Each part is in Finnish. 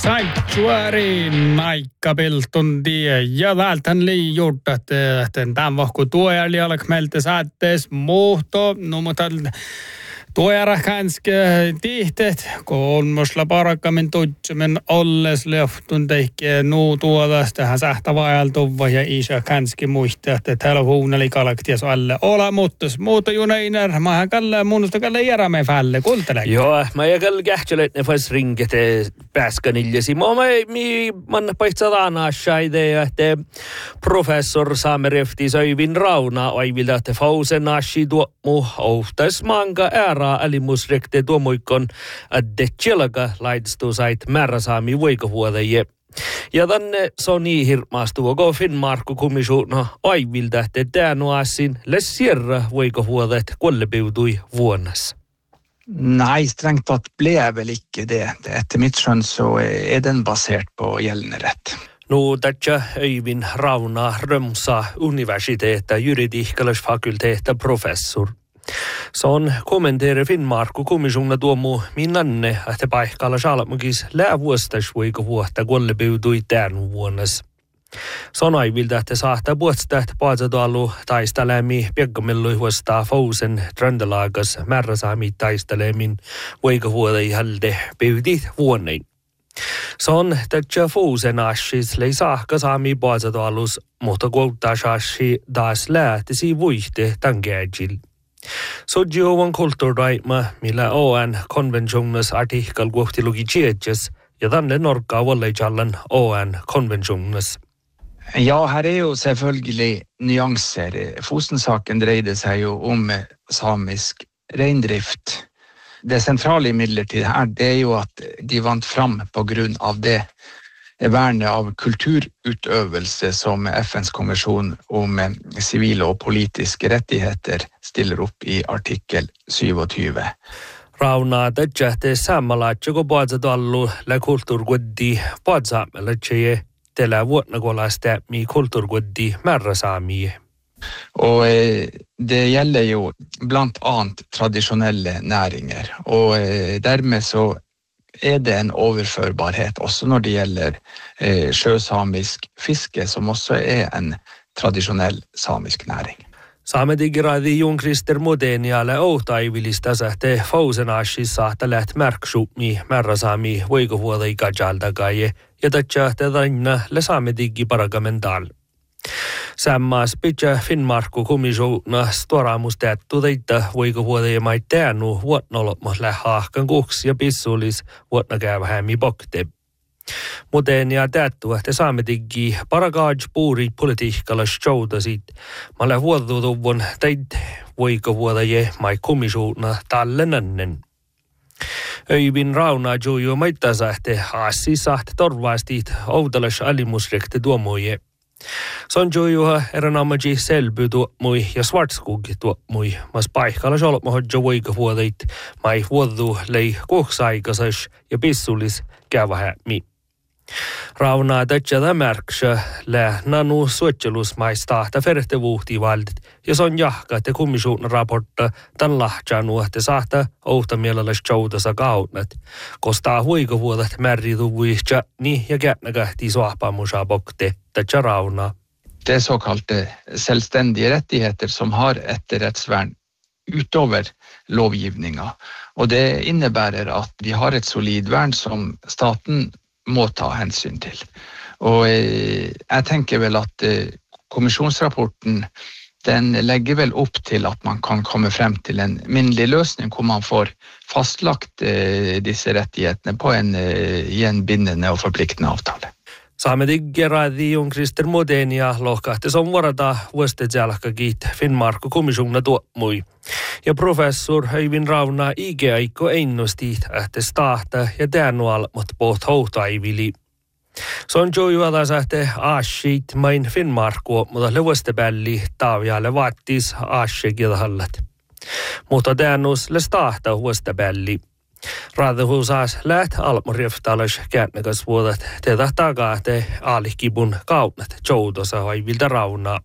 Sanctuary naikapiltundi ja täälthän liijuutat tämän vahku tuojali alk meiltä saattes muhto nummutal tuojara kanske tihtet kolmosla parakkamin tutsumen olles leftun teikke nuu tuodasta tähän sähtävajaltuva ja isä kanske muista että täällä huuneli kalakties alle ola muuta junainer maahan kalle muusta kalle järame fälle kultele. Joo, mä jäkal kähtselet ne fas ringet pääskäniljesi. Man paitsadana shaide että professor Samerefti Öivin Rauna aivilta että fausen ashi tuo mu oftas manga ära alimusrekte tuomuikon että tjelaka laitstu sait määräsaami voikavuodeje. Ja tänne Sony hirmaastuu go Finnmarku kommissionen aivilta että tänuasin lässierra voikavuodet kollebeudui vuonnassa. Nej, strängt tatt blev väl icke det. Efter mitt skön så är den baserat på gällande rätt. Nu tätä Öivin Rauna Römsa universiteetta juridiikkalas fakulteetta professor. Se on kommenteeri Finnmarku kommissionen tuomu minanne, että paikalla salmukis läävuostas voikavuotta kollebeudui tämän vuonnassa. Sanoivilta, että saattaa puolesta, että paatatoalu taistelemi piekkamillui huostaa Fousen Tröndelagas määräsaami taistelemin voikavuoden halde peudit vuonnein. Se on, että Fousen ashis lei saakka saami paatatoalus, mutta kouttaa shashi taas lähtisi vuihte tankeajil. Sodjovan kulttuurdaima, millä ON konventionens artikkel kohtilugi tjeetjes, ja tänne norkaa valleijallan ON konventionens. Ja, här är ju selvfølgelig nyanser. Fosen-saken dreide sig ju om samisk reindrift. Det centrala imidlertid här, det är ju att de vant fram på grund av det värnet av kulturutövelse som FNs konvention om civila och politiska rättigheter ställer upp i artikel 27. Rauna tätä saamalaatja, kun paatsatallu lä kulttuurguddi paatsaamelaatja tällä vuonna kolasta mi kulturguddi märrasaami. Och det gäller ju bland annat traditionella näringar och därmed så är det en överförbarhet också när det gäller sjösamisk fiske som också är en traditionell samisk näring. Saamedigraadi Jon-Krister Modenialle outaivilista sähte Fausenashissa läht märksupmi märrasaami voikavuoda ikajaltakaje ja tätä tänne le saamedigi paragamental. Sammas pitkä Finnmarku kommissionen storamustättu teitä voikavuoda ja maitteanu vuotnolopmas lähaahkan kuksi ja pissulis vuotna käyvähämmi bokte. Modenia tättu, että saamedigi paragaaj puuri politiikalla showdasit. Mä lä vuodutuvun teit voikavuoda ja mai kommissionen tallennannen. Öivin Rauna juju maittasähte assisahte torvaastit oudalas alimusrekte tuomoje. Son jujuha eränaamaji selby tuomui ja Svartskog tuomui, mas paikalla solmahodja voikavuodeit mai vuodu lei kuhsaikasas ja pissulis käyvähämi. Rauna tätä märksä lä nanu suotjelus maistahta fertevuhtivaldit ja son jahka te kommissionen raportta tän lahtjanu että sahta ouhtamielalas joudasa kautnat, kostaa voikavuodet märriduvuihja ni ja kätnäkähti sohpamusa bokte tätä Rauna. Det är så kallade självständiga rättigheter som har ett rättsvärn utöver lovgivninga. Och det innebär att de har ett solid värn som staten må ta hänsyn till. Och jag tänker väl att kommissionsrapporten den lägger väl upp till att man kan komma fram till en mindre lösning där man får fastlagt dessa rättigheter på i en bindande och förpliktande avtal. Saamedigraadi Jon-Krister Modenia lohkahti som varata vuostejalkakiit Finnmarku kommissionen tuomui. Ja professor Öivin Rauna igeaikko ennusti, että stahta ja tänual mot poht houtaivili. Se on jujuada sähte aashit main Finnmarku, mutta levostepälli taavialle vaattis aashekilhallat. Mutta tänus le stahta vuostepälli. Raadehusas läht almorjeftalas käännekas vuodet tätä takaa te aalikibun kaunat joutosa hoivilta Raunaa.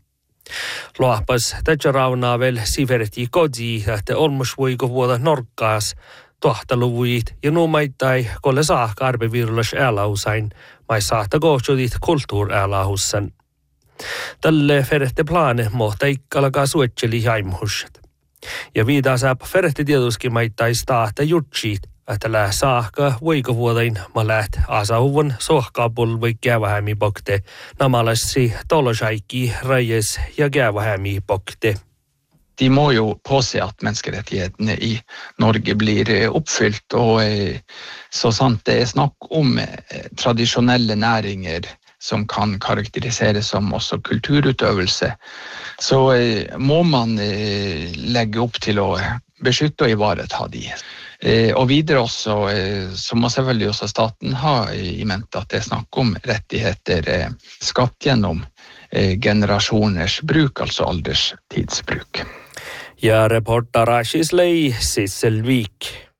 Loahpas tätä Raunaa vel siverti kodzi, että olmus voiko vuoda norkkaas tohtaluvuit ja nuumaittai kolle saakka arvevirlas älausain, mai saata kohtsudit kulttuurälahussen. Tälle ferehte plane mohta ikkalakaa suetseli jaimhusset. Ja viidaa saapa ferehte tietuskin maittai staahta jutsiit, että lää saakka voikovuodain ma läht asahuvun sohkaapul voi kävähämi bokte, namalassi tolosaikki rajes ja kävähämi bokte. De må jo påse at menneskerettighetene i Norge blir oppfylt, og så sant det er snakk om tradisjonelle næringer som kan karakteriseres som også kulturutøvelse, så må man legge opp til å beskytte og ivareta de. Og videre også, så må selvfølgelig også staten ha i mente at det er snakk om rettigheter skapt gjennom generasjoners bruk, altså alderstidsbruk. Ja reporterasis lei Sissel Vik.